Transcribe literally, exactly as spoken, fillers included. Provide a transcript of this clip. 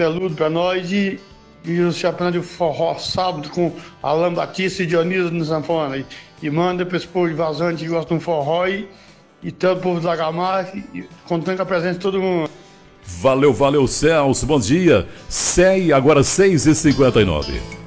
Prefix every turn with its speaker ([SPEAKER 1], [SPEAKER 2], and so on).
[SPEAKER 1] Peludo pra nós e, e o Chapéu de Forró sábado com Alan Batista e Dionísio no sanfona. E, e manda para esse povo de Vazante que gosta de um forró e, e todo o povo da Gamarra, e, contando com a presença de todo mundo.
[SPEAKER 2] Valeu, valeu, Celso, bom dia. Sei, agora seis e cinquenta e nove.